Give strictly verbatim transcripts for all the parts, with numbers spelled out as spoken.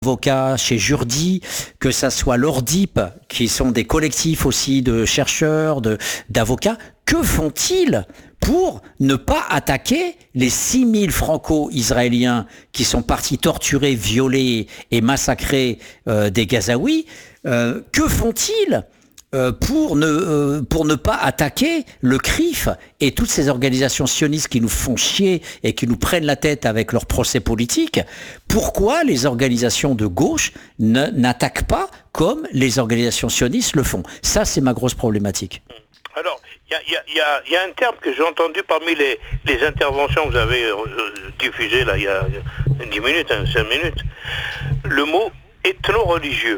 avocats chez Jourdi, que ça soit l'Ordip, qui sont des collectifs aussi de chercheurs, de, d'avocats, que font-ils pour ne pas attaquer les six mille franco-israéliens qui sont partis torturer, violer et massacrer euh, des Gazaouis? euh, Que font-ils Euh, pour ne euh, pour ne pas attaquer le C R I F et toutes ces organisations sionistes qui nous font chier et qui nous prennent la tête avec leurs procès politiques? Pourquoi les organisations de gauche ne, n'attaquent pas comme les organisations sionistes le font? Ça, c'est ma grosse problématique. Alors, il y a, y, a, y a un terme que j'ai entendu parmi les, les interventions que vous avez euh, diffusées là, il y a dix minutes, hein, cinq minutes. Le mot ethno-religieux.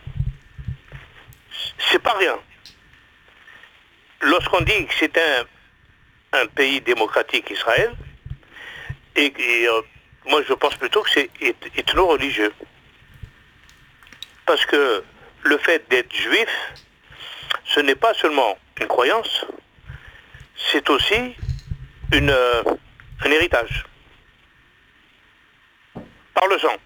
C'est pas rien. Lorsqu'on dit que c'est un, un pays démocratique, Israël, et, et euh, moi je pense plutôt que c'est ethno-religieux. Parce que le fait d'être juif, ce n'est pas seulement une croyance, c'est aussi une, euh, un héritage. Par le sang.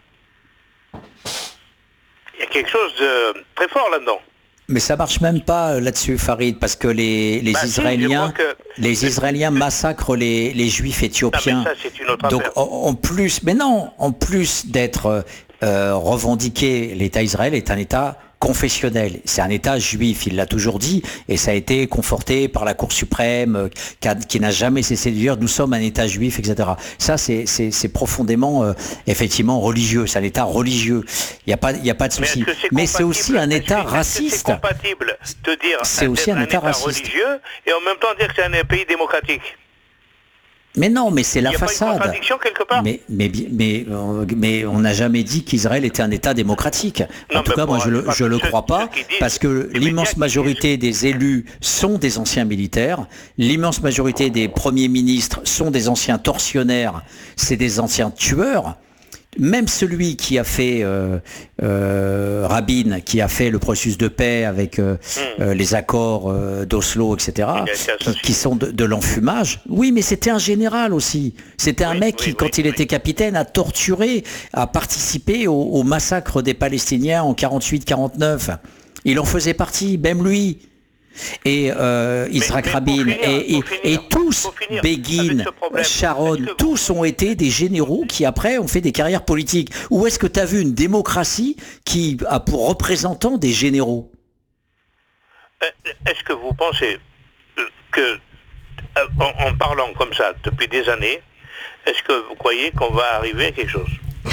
Il y a quelque chose de très fort là-dedans. Mais ça marche même pas là-dessus, Farid, parce que les, les bah, Israéliens, si, que... les Israéliens massacrent les, les Juifs éthiopiens. Non, mais ça, c'est une autre Donc, affaire. En, en plus, mais non, en plus d'être euh, revendiqué, l'État Israël est un État confessionnel. C'est un État juif, il l'a toujours dit, et ça a été conforté par la Cour suprême, qui, a, qui n'a jamais cessé de dire « nous sommes un État juif », et cetera. Ça, c'est, c'est, c'est profondément, euh, effectivement, religieux. C'est un État religieux. Il n'y a pas, il n'y a pas de souci. Mais, Mais c'est aussi un État raciste. C'est compatible de dire c'est aussi un, un État, État raciste. religieux et en même temps dire que c'est un pays démocratique. Mais non, mais c'est la façade. Il y a pas une contradiction quelque part. Mais, mais, mais, mais on n'a jamais dit qu'Israël était un État démocratique. En non, tout cas, moi, je ne le, je le crois pas, parce que l'immense majorité des élus sont des anciens militaires, l'immense majorité des premiers ministres sont des anciens tortionnaires, c'est des anciens tueurs. Même celui qui a fait euh, euh, Rabin, qui a fait le processus de paix avec euh, mmh. euh, les accords euh, d'Oslo, et cetera, qui, qui sont de, de l'enfumage. Oui, mais c'était un général aussi. C'était un oui, mec qui, oui, quand oui, il oui. était capitaine, a torturé, a participé au, au massacre des Palestiniens en quarante-huit quarante-neuf. Il en faisait partie, même lui. Et euh, Yitzhak Rabin finir, et, et, finir, et tous, Begin, Sharon, que... tous ont été des généraux qui après ont fait des carrières politiques. Où est-ce que tu as vu une démocratie qui a pour représentants des généraux? Est-ce que vous pensez que, en, en parlant comme ça depuis des années, est-ce que vous croyez qu'on va arriver à quelque chose?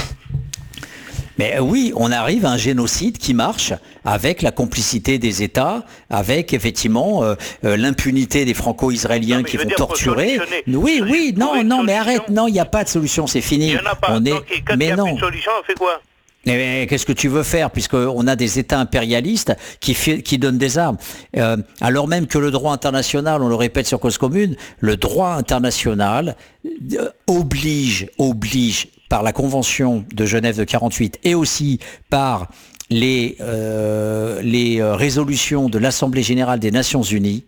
Mais oui, on arrive à un génocide qui marche avec la complicité des États, avec effectivement euh, euh, l'impunité des Franco-Israéliens non, qui vont dire, torturer. Oui, oui, non, non, mais arrête, non, il n'y a pas de solution, c'est fini. Il n'y en a pas. On Donc, est... quand mais il y a non. plus de solution, on fait quoi? Mais qu'est-ce que tu veux faire, puisqu'on a des États impérialistes qui, qui donnent des armes euh, alors même que le droit international, on le répète sur Cause Commune, le droit international euh, oblige, oblige par la Convention de Genève de quarante-huit et aussi par les, euh, les résolutions de l'Assemblée Générale des Nations Unies,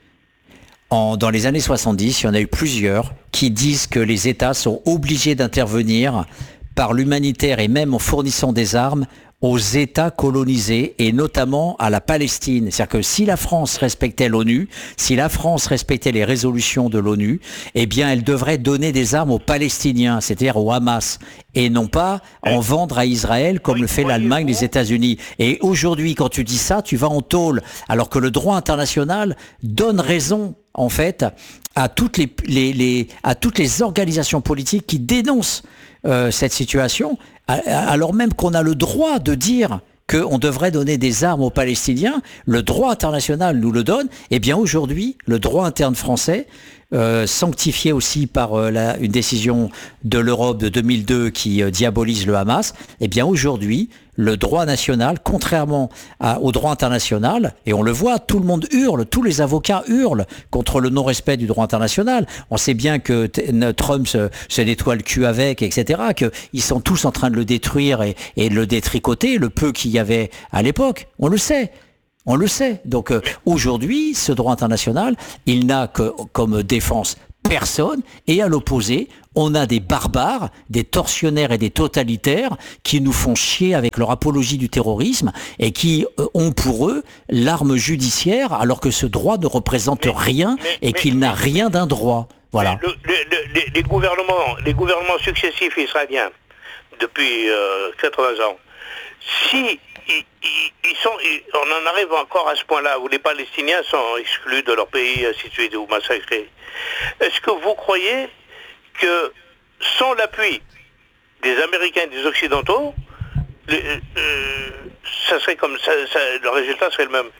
en, dans les années soixante-dix, il y en a eu plusieurs qui disent que les États sont obligés d'intervenir par l'humanitaire et même en fournissant des armes aux États colonisés et notamment à la Palestine. C'est-à-dire que si la France respectait l'ONU, si la France respectait les résolutions de l'ONU, eh bien elle devrait donner des armes aux Palestiniens, c'est-à-dire au Hamas, et non pas en vendre à Israël comme oui, le fait l'Allemagne, les États-Unis. Et aujourd'hui, quand tu dis ça, tu vas en tôle, alors que le droit international donne raison, en fait, à toutes les, les, les, à toutes les organisations politiques qui dénoncent euh, cette situation, alors même qu'on a le droit de dire qu'on devrait donner des armes aux Palestiniens, le droit international nous le donne, et bien aujourd'hui, le droit interne français, euh, sanctifié aussi par euh, la, une décision de l'Europe de deux mille deux qui euh, diabolise le Hamas, et bien aujourd'hui, le droit national, contrairement à, au droit international, et on le voit, tout le monde hurle, tous les avocats hurlent contre le non-respect du droit international. On sait bien que t- Trump se, se nettoie le cul avec, et cetera, qu'ils sont tous en train de le détruire et, et de le détricoter, le peu qu'il y avait à l'époque. On le sait. On le sait. Donc euh, aujourd'hui, ce droit international, il n'a que comme défense personne, et à l'opposé, on a des barbares, des tortionnaires et des totalitaires qui nous font chier avec leur apologie du terrorisme et qui euh, ont pour eux l'arme judiciaire alors que ce droit ne représente mais, rien mais, et qu'il mais, n'a rien d'un droit. Voilà. Le, le, le, les, les, gouvernements, les gouvernements successifs israéliens depuis euh, quatre-vingts ans, si ils, ils, ils sont, ils, on en arrive encore à ce point-là où les Palestiniens sont exclus de leur pays, ainsi de suite, ou massacrés, est-ce que vous croyez que sans l'appui des Américains et des Occidentaux, le, euh, ça serait comme ça, ça, le résultat serait le même.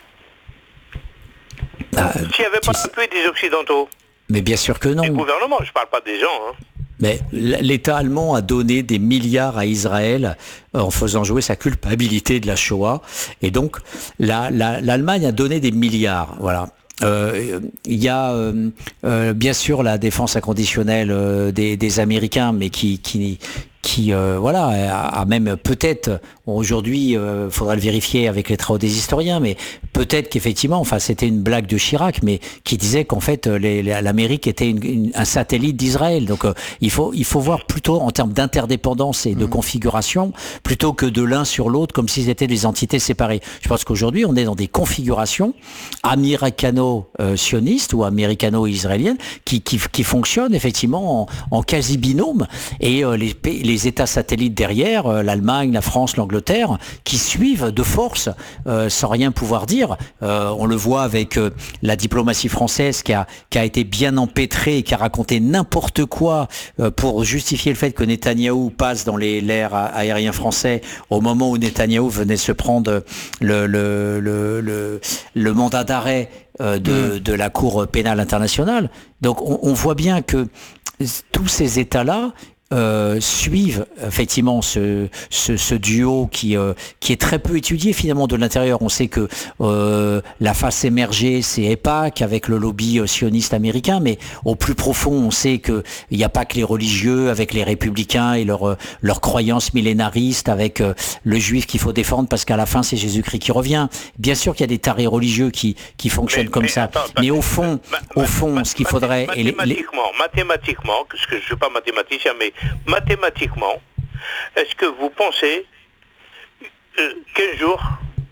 Ah, S'il n'y avait pas l'appui des Occidentaux. Mais bien sûr que non. Les gouvernements, je ne parle pas des gens. Hein. Mais l'État allemand a donné des milliards à Israël en faisant jouer sa culpabilité de la Shoah. Et donc, la, la, l'Allemagne a donné des milliards. Voilà. Euh, il y a euh, euh, bien sûr la défense inconditionnelle euh, des, des Américains, mais qui, qui, qui euh, voilà, a, a même peut-être aujourd'hui, euh, faudra le vérifier avec les travaux des historiens, mais peut-être qu'effectivement, enfin c'était une blague de Chirac, mais qui disait qu'en fait les, les, l'Amérique était une, une, un satellite d'Israël. Donc euh, il faut il faut voir plutôt en termes d'interdépendance et de mmh. configuration plutôt que de l'un sur l'autre comme s'ils étaient des entités séparées. Je pense qu'aujourd'hui on est dans des configurations américano-sionistes ou américano-israéliennes qui, qui qui fonctionnent effectivement en, en quasi binôme et euh, les les États satellites derrière, euh, l'Allemagne, la France, l'Angleterre, qui suivent de force euh, sans rien pouvoir dire. Euh, on le voit avec euh, la diplomatie française qui a, qui a été bien empêtrée et qui a raconté n'importe quoi euh, pour justifier le fait que Netanyahou passe dans les l'air aérien français au moment où Netanyahou venait se prendre le, le, le, le, le mandat d'arrêt euh, de, mmh. de la Cour pénale internationale. Donc on, on voit bien que tous ces États-là Euh, suivent effectivement ce, ce, ce duo qui, euh, qui est très peu étudié finalement de l'intérieur. On sait que euh, la face émergée c'est EIPAC avec le lobby euh, sioniste américain, mais au plus profond on sait qu'il n'y a pas que les religieux avec les républicains et leurs leur croyances millénaristes avec euh, le juif qu'il faut défendre parce qu'à la fin c'est Jésus-Christ qui revient. Bien sûr qu'il y a des tarés religieux qui, qui fonctionnent mais, comme mais, ça, attends, mais au fond, ma, ma, au fond ma, ce qu'il faudrait... Mathématiquement, et les... mathématiquement, parce que je ne suis pas mathématicien, mais mathématiquement, est-ce que vous pensez euh, qu'un jour,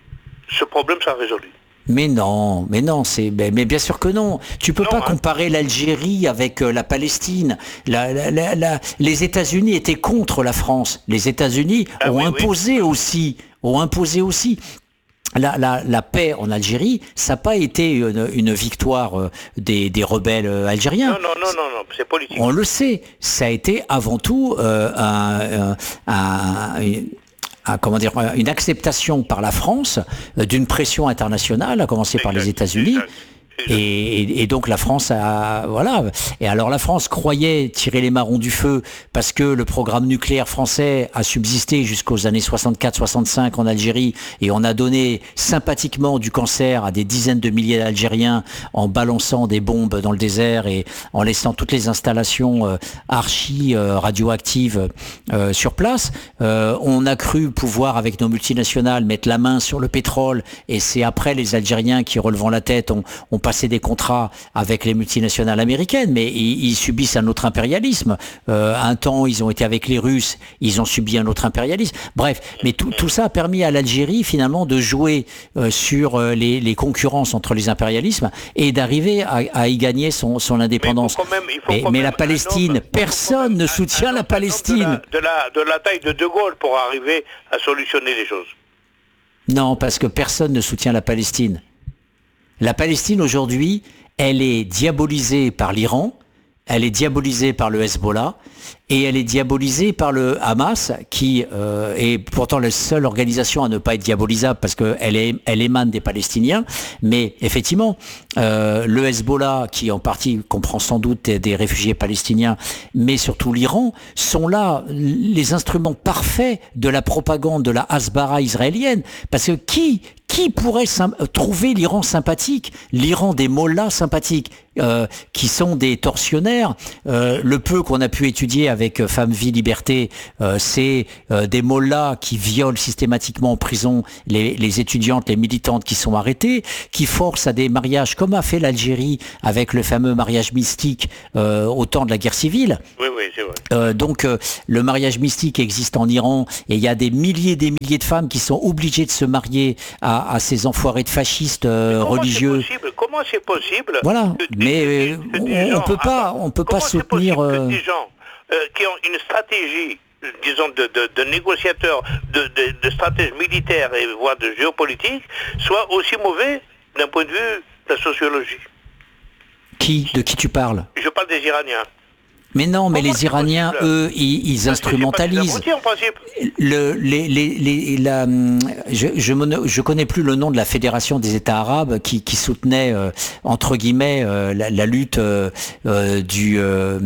ce problème sera résolu ? Mais non, mais non, c'est mais, mais bien sûr que non. Tu peux non, pas hein. comparer l'Algérie avec euh, la Palestine. La, la, la, la, les États-Unis étaient contre la France. Les États-Unis ah, ont oui, imposé oui. aussi, ont imposé aussi. La, la, la paix en Algérie, ça n'a pas été une, une victoire des, des rebelles algériens. Non, non, non, non, non, c'est politique. On le sait, ça a été avant tout euh, un, un, un, un, comment dire, une acceptation par la France d'une pression internationale, à commencer exact, par les États-Unis. Exact. Et, et, et donc la France a voilà et alors la France croyait tirer les marrons du feu parce que le programme nucléaire français a subsisté jusqu'aux années soixante-quatre soixante-cinq en Algérie et on a donné sympathiquement du cancer à des dizaines de milliers d'Algériens en balançant des bombes dans le désert et en laissant toutes les installations euh, archi euh, radioactives euh, sur place. Euh, on a cru pouvoir avec nos multinationales mettre la main sur le pétrole et c'est après les Algériens qui relevant la tête ont, ont passer des contrats avec les multinationales américaines, mais ils, ils subissent un autre impérialisme. Euh, un temps, ils ont été avec les Russes, ils ont subi un autre impérialisme. Bref, mais tout, tout ça a permis à l'Algérie, finalement, de jouer euh, sur euh, les, les concurrences entre les impérialismes et d'arriver à, à y gagner son, son indépendance. Mais, même, mais, mais la Palestine, homme, personne ne soutient la Palestine. De la, de, la, de la taille de De Gaulle pour arriver à solutionner les choses. Non, parce que personne ne soutient la Palestine. La Palestine aujourd'hui, elle est diabolisée par l'Iran, elle est diabolisée par le Hezbollah et elle est diabolisée par le Hamas qui euh, est pourtant la seule organisation à ne pas être diabolisable parce qu'elle est, elle émane des Palestiniens. Mais effectivement, euh, le Hezbollah, qui en partie comprend sans doute des, des réfugiés palestiniens, mais surtout l'Iran, sont là les instruments parfaits de la propagande de la Hasbara israélienne. Parce que qui... Qui pourrait trouver l'Iran sympathique? L'Iran des mollahs sympathiques? euh, qui sont des tortionnaires. Euh, le peu qu'on a pu étudier avec Femmes, Vie, Liberté, euh, c'est euh, des mollahs qui violent systématiquement en prison les, les étudiantes, les militantes qui sont arrêtées, qui forcent à des mariages, comme a fait l'Algérie avec le fameux mariage mystique euh, au temps de la guerre civile. Oui, oui, c'est vrai. Euh, donc euh, le mariage mystique existe en Iran et il y a des milliers et des milliers de femmes qui sont obligées de se marier à, à ces enfoirés de fascistes euh, Comment religieux. c'est possible Comment c'est possible Voilà, que- mais que- euh, que des on, on gens- peut pas, attends, on peut pas comment c'est soutenir. possible euh, que des gens euh, qui ont une stratégie, euh, disons, de, de, de négociateurs, de, de, de stratèges militaires et voire de géopolitique, soient aussi mauvais d'un point de vue de la sociologie. Qui, de qui tu parles? Je parle des Iraniens. Mais non, mais Comment les c'est Iraniens, possible eux, ils, ils Parce que c'est pas des instrumentalisent. abrutis, en principe. Le, les, les, les, la, je, je, me- je connais plus le nom de la fédération des États arabes qui, qui soutenait euh, entre guillemets euh, la, la lutte euh, euh, du euh,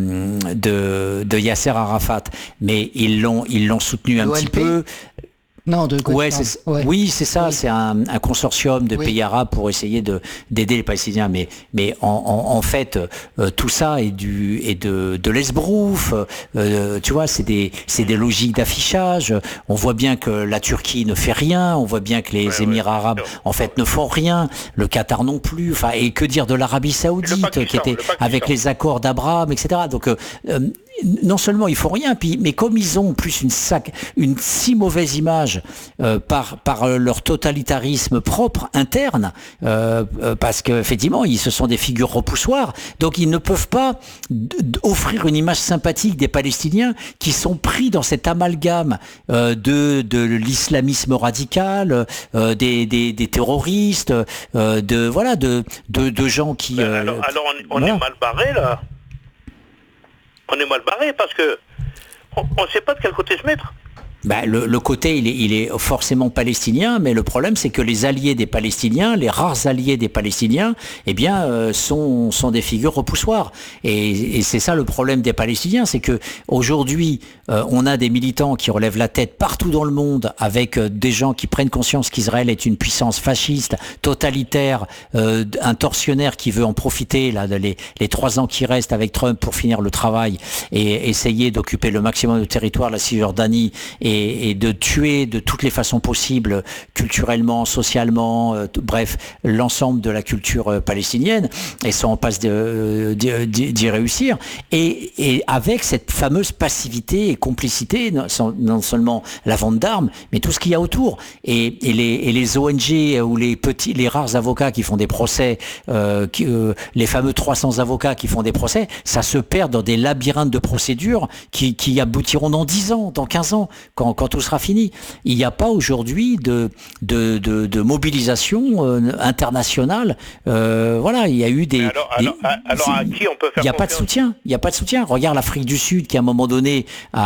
de, de Yasser Arafat, mais ils l'ont ils l'ont soutenu un L'O L P? petit peu. Non, de Ouais, non. c'est, Ouais. Oui, c'est ça. Oui. C'est un, un consortium de Oui. pays arabes pour essayer de d'aider les Palestiniens. Mais mais en, en, en fait, euh, tout ça est du est de de l'esbrouf. Euh, tu vois, c'est des c'est des logiques d'affichage. On voit bien que la Turquie ne fait rien. On voit bien que les Ouais, Émirats ouais, arabes c'est sûr. en fait ne font rien. Le Qatar non plus. Enfin, et que dire de l'Arabie Saoudite Pakistan, qui était le Pakistan. avec les accords d'Abraham, et cetera. Donc euh, euh, non seulement ils font rien, puis mais comme ils ont plus une sac, une si mauvaise image euh, par par euh, leur totalitarisme propre interne, euh, euh, parce que effectivement ils se sont des figures repoussoires, donc ils ne peuvent pas d- d- offrir une image sympathique des Palestiniens qui sont pris dans cet amalgame euh, de de l'islamisme radical, euh, des, des des terroristes, euh, de voilà de de, de gens qui Ben, euh, alors, alors on, on voilà. est mal barré là. On est mal barré parce que on ne sait pas de quel côté se mettre. Bah, le, le côté, il est, il est forcément palestinien, mais le problème, c'est que les alliés des Palestiniens, les rares alliés des Palestiniens, eh bien, euh, sont, sont des figures repoussoires. Et, et c'est ça le problème des Palestiniens, c'est que aujourd'hui, euh, on a des militants qui relèvent la tête partout dans le monde, avec euh, des gens qui prennent conscience qu'Israël est une puissance fasciste, totalitaire, euh, un tortionnaire qui veut en profiter là, de les, les trois ans qui restent avec Trump pour finir le travail et essayer d'occuper le maximum de territoire, la Cisjordanie, et Et, et de tuer de toutes les façons possibles, culturellement, socialement, euh, t- bref, l'ensemble de la culture euh, palestinienne, et sont en passe de, d'y, d'y- d'y réussir, et, et avec cette fameuse passivité et complicité, non, sans- non seulement la vente d'armes, mais tout ce qu'il y a autour, et, et, les, et les O N G ou les petits, les rares avocats qui font des procès, euh, qui, euh, les fameux trois cents avocats qui font des procès, ça se perd dans des labyrinthes de procédures qui, qui aboutiront dans dix ans, dans quinze ans, quand, quand tout sera fini. Il n'y a pas aujourd'hui de, de, de, de mobilisation euh, internationale. Euh, voilà, il y a eu des... Mais alors- des- alors- alors à qui on peut faire Il n'y a pas de confiance soutien. Il n'y a pas de soutien. Regarde l'Afrique du Sud qui, à un moment donné,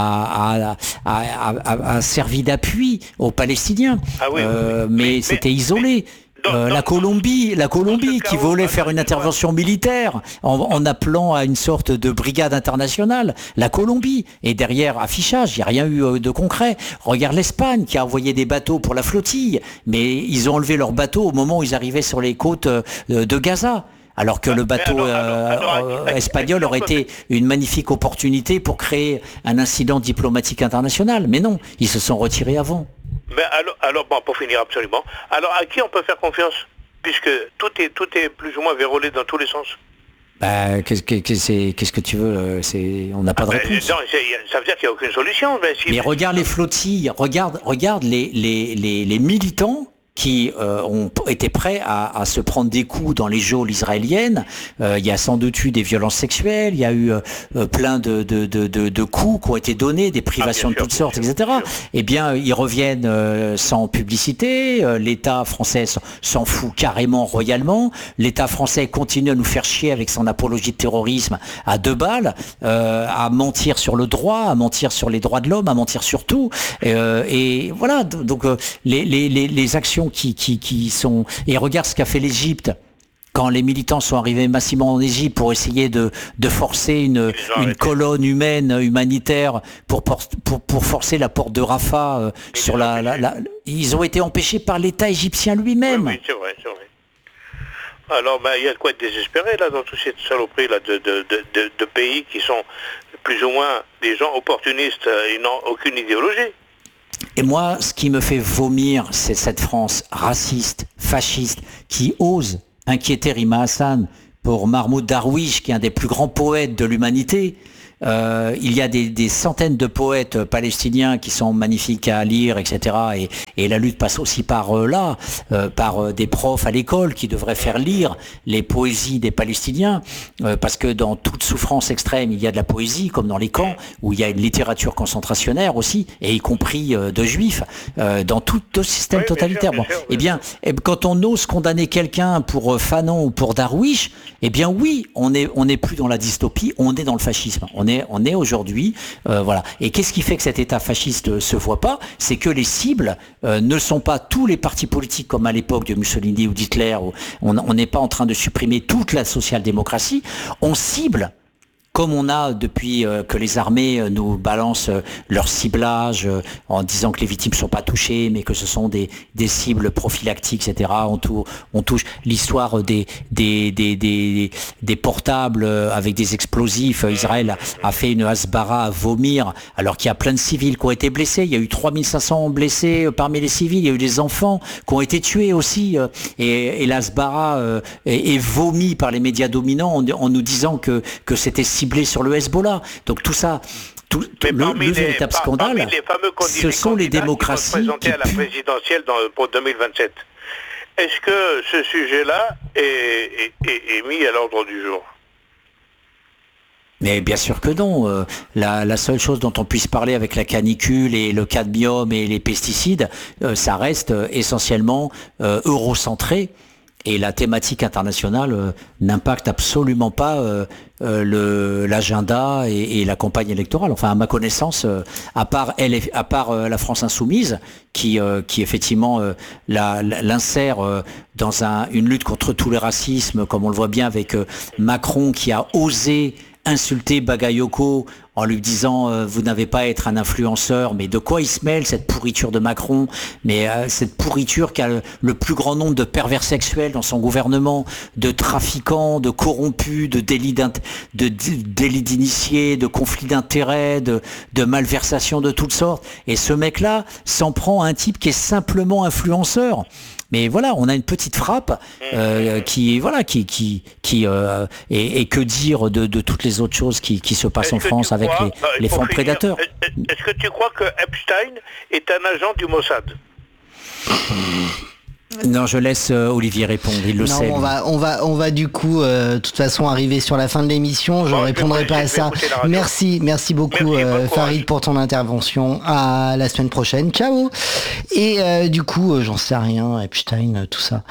a, a, a, a- a- a servi d'appui aux Palestiniens. Ah oui, oui, Euh, oui. mais, Mais- c'était mais- isolé. Dans- Euh, dans- la Colombie, la Colombie ce qui chaos, voulait attends, faire une excuse-moi. intervention militaire en, en appelant à une sorte de brigade internationale. La Colombie. Et derrière, affichage, il n'y a rien eu euh, de concret. Regarde l'Espagne qui a envoyé des bateaux pour la flottille, mais ils ont enlevé leurs bateaux au moment où ils arrivaient sur les côtes euh, de Gaza. Alors que Ah, le mais bateau alors- euh, alors- alors, euh, à qui- espagnol à qui on aurait peut- été une magnifique opportunité pour créer un incident diplomatique international. Mais non, ils se sont retirés avant. Mais alors, alors bon, pour finir absolument, alors à qui on peut faire confiance? Puisque tout est, tout est plus ou moins vérolé dans tous les sens. Bah, qu'est-ce que, qu'est-ce que c'est- qu'est-ce que tu veux euh, c'est, on n'a pas de Ben, réponse. non, c'est- ça veut dire qu'il n'y a aucune solution. Ben, si- Mais regarde les flottilles, regarde, regarde les, les, les, les militants qui euh, ont été prêts à, à se prendre des coups dans les geôles israéliennes. Euh, il y a sans doute eu des violences sexuelles, il y a eu euh, plein de, de, de, de, de coups qui ont été donnés, des privations Ah, bien de toutes sûr, sortes, bien et sûr, cetera. bien sûr. Eh bien, ils reviennent euh, sans publicité. Euh, L'État français s'en- s'en fout carrément royalement. L'État français continue à nous faire chier avec son apologie de terrorisme à deux balles, euh, à mentir sur le droit, à mentir sur les droits de l'homme, à mentir sur tout. Euh, et voilà, donc euh, les, les, les, les actions qui, qui, qui sont... Et regarde ce qu'a fait l'Égypte. Quand les militants sont arrivés massivement en Égypte pour essayer de, de forcer une, ont une arrêté. colonne humaine, humanitaire, pour, por- pour, pour forcer la porte de Rafah euh, Ils sur les ont la, la, empêchés. la- Ils ont été empêchés par l'État égyptien lui-même. Oui, oui, c'est vrai, c'est vrai. Alors, ben, il y a de quoi être désespéré, là, dans toutes ces saloperies, là, de, de, de, de, de pays qui sont plus ou moins des gens opportunistes et n'ont aucune idéologie. Et moi, ce qui me fait vomir, c'est cette France raciste, fasciste, qui ose inquiéter Rima Hassan pour Mahmoud Darwish, qui est un des plus grands poètes de l'humanité. Euh, il y a des, des centaines de poètes palestiniens qui sont magnifiques à lire, et cetera. Et, et la lutte passe aussi par euh, là, euh, par euh, des profs à l'école qui devraient faire lire les poésies des Palestiniens, euh, parce que dans toute souffrance extrême, il y a de la poésie, comme dans les camps, où il y a une littérature concentrationnaire aussi, et y compris euh, de juifs, euh, dans tout, tout système Oui, totalitaire. bien sûr, Bon, bien sûr, eh bien, eh, quand on ose condamner quelqu'un pour euh, Fanon ou pour Darwish, eh bien oui, on est on n'est plus dans la dystopie, on est dans le fascisme. On est on est aujourd'hui, euh, voilà. Et qu'est-ce qui fait que cet État fasciste euh, se voit pas? C'est que les cibles euh, ne sont pas tous les partis politiques comme à l'époque de Mussolini ou d'Hitler. Où on n'est pas en train de supprimer toute la social-démocratie. On cible, comme on a depuis euh, que les armées euh, nous balancent euh, leur ciblage euh, en disant que les victimes ne sont pas touchées, mais que ce sont des, des cibles prophylactiques, et cetera. On, tou- on touche l'histoire des, des, des, des, des portables euh, avec des explosifs. Israël a, a fait une hasbara à vomir, alors qu'il y a plein de civils qui ont été blessés. Il y a eu trois mille cinq cents blessés euh, parmi les civils. Il y a eu des enfants qui ont été tués aussi. Euh, et, et l'hasbara euh, est, est vomi par les médias dominants en, en nous disant que, que c'était ciblé sur le Hezbollah. Donc tout ça, tout, tout le, le véritable par, scandale, les fameux ce sont les démocraties qui vont se présenter à la présidentielle dans, pour deux mille vingt-sept. Est-ce que ce sujet-là est, est, est, est mis à l'ordre du jour? Mais bien sûr que non. Euh, la, la seule chose dont on puisse parler avec la canicule et le cadmium et les pesticides, euh, ça reste euh, essentiellement euh, eurocentré. Et la thématique internationale euh, n'impacte absolument pas euh, euh, le, l'agenda et, et la campagne électorale. Enfin, à ma connaissance, euh, à part, elle, à part euh, la France insoumise, qui, euh, qui effectivement euh, la, la, l'insère euh, dans un, une lutte contre tous les racismes, comme on le voit bien avec euh, Macron, qui a osé insulter Bagayoko en lui disant euh, vous n'avez pas à être un influenceur, mais de quoi il se mêle cette pourriture de Macron, mais euh, cette pourriture qui a le, le plus grand nombre de pervers sexuels dans son gouvernement, de trafiquants, de corrompus, de délits, de, de délits d'initiés, de conflits d'intérêts, de, de malversations de toutes sortes. Et ce mec-là s'en prend à un type qui est simplement influenceur. Mais voilà, on a une petite frappe euh, qui, voilà, qui, qui, qui euh, et, et que dire de, de toutes les autres choses qui, qui se passent en France avec crois, les, bah, les fonds finir, prédateurs. Est-ce que tu crois que Epstein est un agent du Mossad? Non, je laisse euh, Olivier répondre, il le non, sait. On va, on va, on va du coup, euh, de toute façon, arriver sur la fin de l'émission. Je ne bon, répondrai je pas à ça. Merci, merci beaucoup, merci, euh, Farid, pour ton intervention. À la semaine prochaine. Ciao. Et euh, du coup, euh, j'en sais rien, Epstein, euh, tout ça.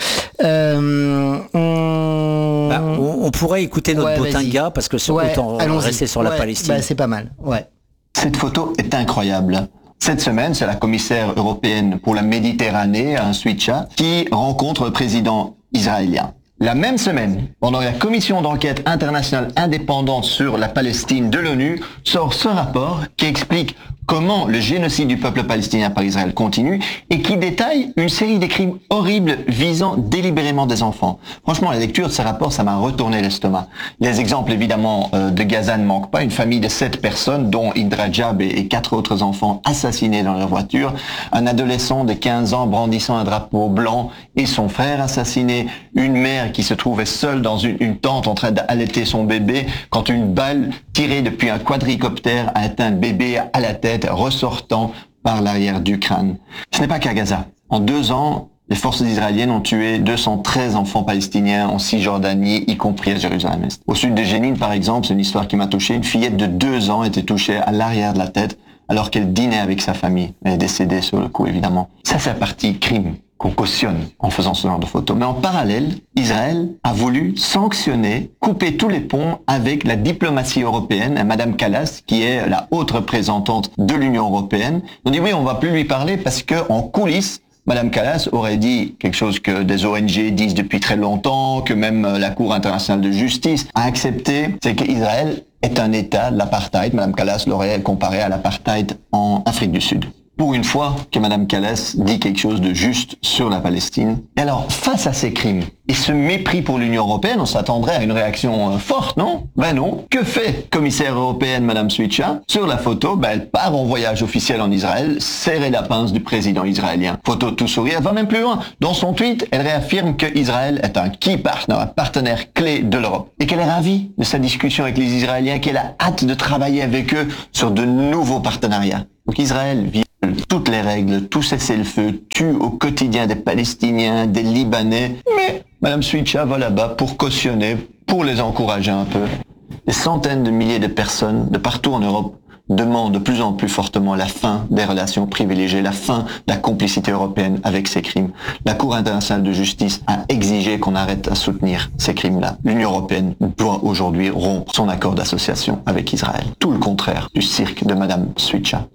Euh, on... Bah, on, on pourrait écouter notre ouais, Botinga, vas-y. parce que sur, ouais, autant allons-y. rester sur ouais, la Palestine. Bah, c'est pas mal, ouais. Cette photo est incroyable. Cette semaine, c'est la commissaire européenne pour la Méditerranée, un Switcha, qui rencontre le président israélien. La même semaine, pendant la commission d'enquête internationale indépendante sur la Palestine de l'ONU, sort ce rapport qui explique comment le génocide du peuple palestinien par Israël continue et qui détaille une série de crimes horribles visant délibérément des enfants. Franchement, la lecture de ce rapport, ça m'a retourné l'estomac. Les exemples, évidemment, euh, de Gaza ne manquent pas. Une famille de sept personnes, dont Indra Jab et, et quatre autres enfants assassinés dans leur voiture. Un adolescent de quinze ans brandissant un drapeau blanc et son frère assassiné. Une mère qui se trouvait seule dans une, une tente en train d'allaiter son bébé quand une balle tirée depuis un quadricoptère a atteint le bébé à la tête, ressortant par l'arrière du crâne. Ce n'est pas qu'à Gaza. En deux ans, les forces israéliennes ont tué deux cent treize enfants palestiniens en Cisjordanie, y compris à Jérusalem-Est. Au sud de Jénine, par exemple, c'est une histoire qui m'a touché. Une fillette de deux ans était touchée à l'arrière de la tête alors qu'elle dînait avec sa famille. Elle est décédée sur le coup, évidemment. Ça, c'est la partie crime qu'on cautionne en faisant ce genre de photos. Mais en parallèle, Israël a voulu sanctionner, couper tous les ponts avec la diplomatie européenne. Madame Kallas, qui est la haute représentante de l'Union européenne, on dit oui, on va plus lui parler parce que en coulisses, Madame Kallas aurait dit quelque chose que des O N G disent depuis très longtemps, que même la Cour internationale de justice a accepté, c'est qu'Israël est un État de l'apartheid. Madame Kallas l'aurait comparé à l'apartheid en Afrique du Sud. Pour une fois que Madame Kallas dit quelque chose de juste sur la Palestine. Et alors, face à ces crimes, Et ce mépris pour l'Union européenne, on s'attendrait à une réaction euh, forte, non? Ben non. Que fait commissaire européenne Madame Suica? Sur la photo, ben elle part en voyage officiel en Israël, serrer la pince du président israélien. Photo tout sourire, elle va même plus loin. Dans son tweet, elle réaffirme que Israël est un key partner, un partenaire clé de l'Europe. Et qu'elle est ravie de sa discussion avec les Israéliens, qu'elle a hâte de travailler avec eux sur de nouveaux partenariats. Donc Israël viole toutes les règles, tout cessez-le-feu, tue au quotidien des Palestiniens, des Libanais. Mais Madame Suica va là-bas pour cautionner, pour les encourager un peu. Des centaines de milliers de personnes de partout en Europe demandent de plus en plus fortement la fin des relations privilégiées, la fin de la complicité européenne avec ces crimes. La Cour internationale de justice a exigé qu'on arrête à soutenir ces crimes-là. L'Union européenne doit aujourd'hui rompre son accord d'association avec Israël. Tout le contraire du cirque de Madame Suica.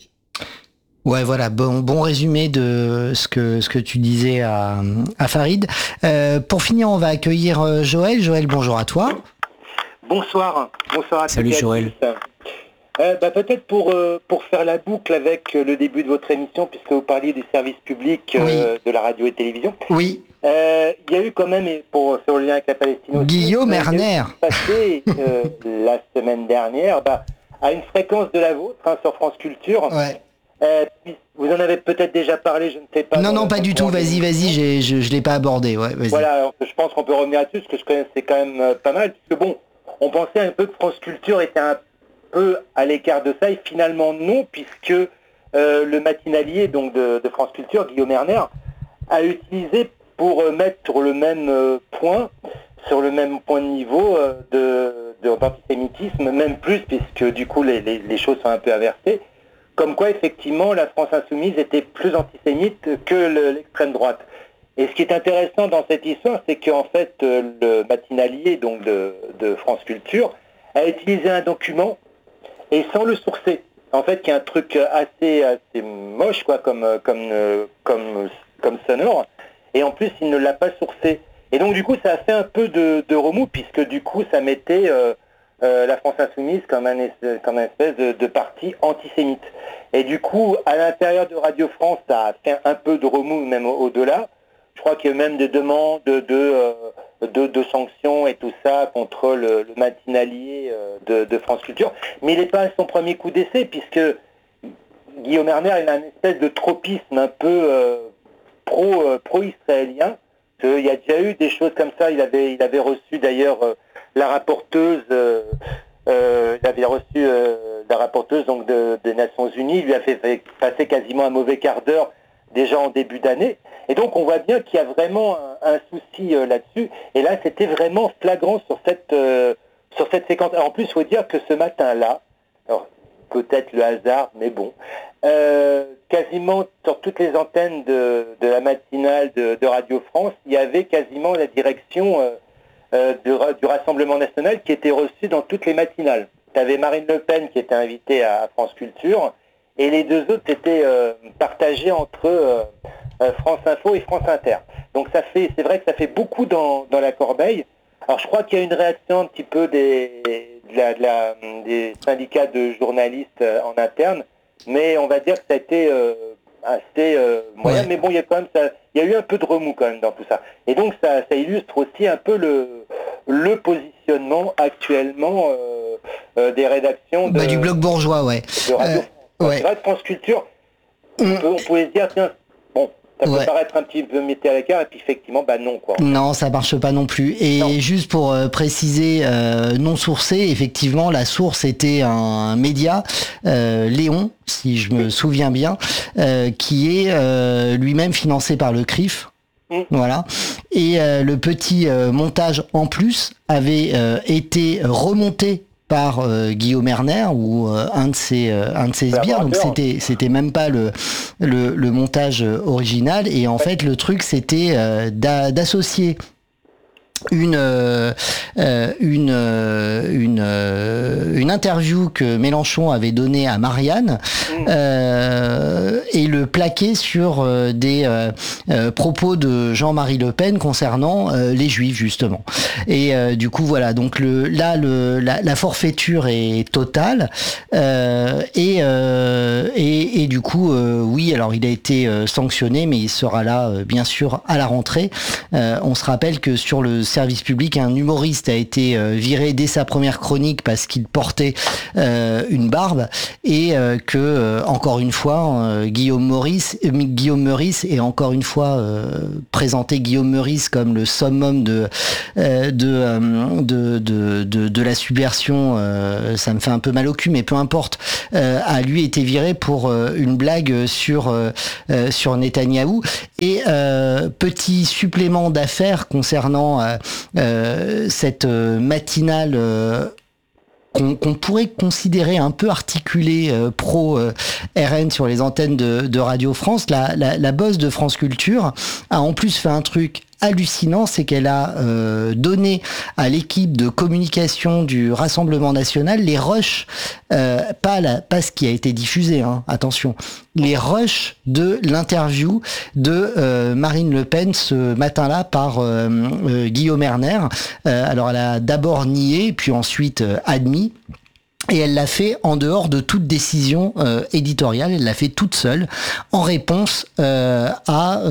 Ouais, voilà, bon, bon résumé de ce que ce que tu disais à, à Farid. Euh, pour finir, on va accueillir Joël. Joël, bonjour à toi. Bonsoir, bonsoir à tous. Salut Joël. Euh, bah, peut-être pour euh, pour faire la boucle avec le début de votre émission, puisque vous parliez du service public euh, oui. de la radio et télévision. Oui. Euh, il y a eu quand même, pour faire le lien avec la Palestine, Guillaume Erner, passé euh, la semaine dernière, bah, à une fréquence de la vôtre hein, sur France Culture. Ouais. Euh, vous en avez peut-être déjà parlé, je ne sais pas. Non, non, pas du tout. Vas-y, vas-y, j'ai, je, je l'ai pas abordé. Ouais, vas-y. Voilà, alors, je pense qu'on peut revenir là-dessus, parce que je connais, c'est quand même euh, pas mal, puisque bon, on pensait un peu que France Culture était un peu à l'écart de ça, et finalement non, puisque euh, le matinalier donc de, de France Culture, Guillaume Erner, a utilisé pour euh, mettre sur le même euh, point, sur le même point de niveau euh, de, de, d'antisémitisme, même plus, puisque du coup les, les, les choses sont un peu inversées. Comme quoi, effectivement, la France insoumise était plus antisémite que le, l'extrême droite. Et ce qui est intéressant dans cette histoire, c'est qu'en fait, le matinalier donc de, de France Culture a utilisé un document et sans le sourcer. En fait, qui est un truc assez, assez moche, quoi, comme, comme, comme, comme sonore. Et en plus, il ne l'a pas sourcé. Et donc, du coup, ça a fait un peu de, de remous, puisque du coup, ça mettait... Euh, Euh, la France Insoumise comme un, comme un espèce de, de parti antisémite. Et du coup, à l'intérieur de Radio France, ça a fait un peu de remous, même au- au-delà. Je crois qu'il y a même des demandes de, de, euh, de, de sanctions et tout ça contre le, le matinalier euh, de, de France Culture. Mais il n'est pas à son premier coup d'essai, puisque Guillaume Erner, il a une espèce de tropisme un peu euh, pro, euh, pro-israélien. Il y a déjà eu des choses comme ça. Il avait, il avait reçu d'ailleurs... Euh, la rapporteuse, euh, euh, il avait reçu euh, la rapporteuse donc de, des Nations Unies, il lui a fait, fait passer quasiment un mauvais quart d'heure déjà en début d'année. Et donc on voit bien qu'il y a vraiment un, un souci euh, là-dessus. Et là, c'était vraiment flagrant sur cette euh, sur cette séquence. Alors, en plus, il faut dire que ce matin-là, alors peut-être le hasard, mais bon, euh, quasiment sur toutes les antennes de, de la matinale de, de Radio France, il y avait quasiment la direction euh, Euh, du, du Rassemblement National qui était reçu dans toutes les matinales. Tu avais Marine Le Pen qui était invitée à, à France Culture et les deux autres étaient euh, partagés entre euh, euh, France Info et France Inter. Donc ça fait, c'est vrai que ça fait beaucoup dans, dans la corbeille. Alors je crois qu'il y a une réaction un petit peu des, de la, de la, des syndicats de journalistes euh, en interne, mais on va dire que ça a été euh, assez euh, moyen. Ouais. Mais bon, il y a quand même ça, il y a eu un peu de remous quand même dans tout ça. Et donc ça, ça illustre aussi un peu le, le positionnement actuellement euh, euh, des rédactions de, bah, du bloc bourgeois, ouais. De Radio euh, France. ouais. C'est vrai que France Culture, on, peut, on pouvait se dire, tiens, bon, ça peut ouais. paraître un petit peu metté à l'écart, et puis effectivement, bah non, quoi. Non, ça marche pas non plus. Et non. Juste pour euh, préciser, euh, non sourcé, effectivement, la source était un média, euh, Léon, si je me oui. souviens bien, euh, qui est euh, lui-même financé par le C R I F. Mmh. Voilà. Et euh, le petit euh, montage en plus avait euh, été remonté par euh, Guillaume Erner ou euh, un de ses euh, un de ses sbires, donc c'était c'était même pas le le, le montage original. Et en ouais. fait le truc c'était euh, d'a, d'associer une euh, une une euh, une interview que Mélenchon avait donnée à Marianne euh, et le plaquer sur euh, des euh, euh, propos de Jean-Marie Le Pen concernant euh, les Juifs justement. Et euh, du coup voilà, donc le là le la, la forfaiture est totale euh, et, euh, et et du coup euh, oui, alors il a été euh, sanctionné, mais il sera là euh, bien sûr à la rentrée. Euh, on se rappelle que sur le service public, un humoriste a été euh, viré dès sa première chronique parce qu'il portait euh, une barbe et euh, que euh, encore une fois euh, Guillaume Meurice, euh, Guillaume Meurice et encore une fois euh, présenté Guillaume Meurice comme le summum de euh, de, euh, de, de de de la subversion. Euh, ça me fait un peu mal au cul, mais peu importe. Euh, a lui été viré pour euh, une blague sur euh, euh, sur Netanyahou. Et euh, petit supplément d'affaires concernant euh, euh, cette euh, matinale euh, qu'on qu'on pourrait considérer un peu articulée euh, pro euh, R N sur les antennes de, de Radio France, la, la, la boss de France Culture a en plus fait un truc hallucinant, c'est qu'elle a euh, donné à l'équipe de communication du Rassemblement National les rushs, euh, pas, la, pas ce qui a été diffusé, hein, attention, les rushs de l'interview de euh, Marine Le Pen ce matin-là par euh, euh, Guillaume Erner. Euh, alors elle a d'abord nié, puis ensuite euh, admis. Et elle l'a fait en dehors de toute décision euh, éditoriale, elle l'a fait toute seule, en réponse euh, à,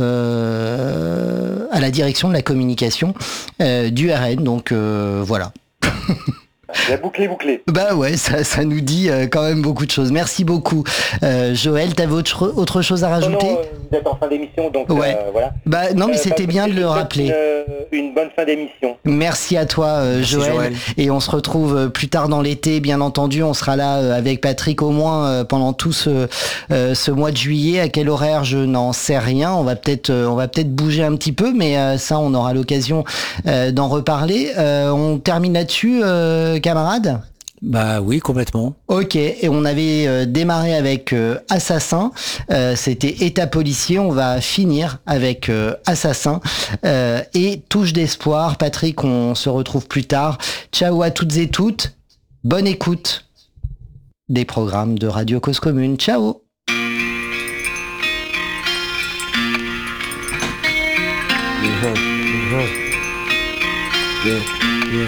euh, à la direction de la communication euh, du R N. Donc euh, voilà. La boucle est bouclée. Bah ouais, ça, ça nous dit euh, quand même beaucoup de choses. Merci beaucoup. Euh, Joël, t'avais autre, autre chose à rajouter? Non, non, vous êtes en fin d'émission, donc ouais. euh, voilà. Bah non, mais Euh, c'était bah, bien de le rappeler. Une, une bonne fin d'émission. Merci à toi, euh, Merci, Joël. Joël. Et on se retrouve euh, plus tard dans l'été, bien entendu. On sera là euh, avec Patrick au moins euh, pendant tout ce, euh, ce mois de juillet. À quel horaire, je n'en sais rien. On va peut-être euh, on va peut-être bouger un petit peu, mais euh, ça, on aura l'occasion euh, d'en reparler. Euh, on termine là-dessus, euh, camarades? Bah oui, complètement. Ok, et on avait euh, démarré avec euh, Assassin, euh, c'était État policier, on va finir avec euh, Assassin euh, et Touche d'espoir. Patrick, on se retrouve plus tard. Ciao à toutes et toutes, bonne écoute des programmes de Radio Cause Commune. Ciao. Yeah. Yeah.